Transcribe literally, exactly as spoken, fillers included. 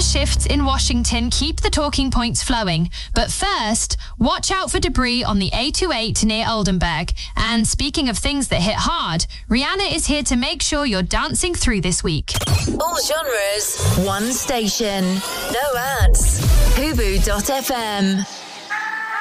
shifts in Washington keep the talking points flowing. But first, watch out for debris on the A twenty-eight near Oldenburg. And speaking of things that hit hard, Rihanna is here to make sure you're dancing through this week. All genres, one station. No ads. Hubu dot f m.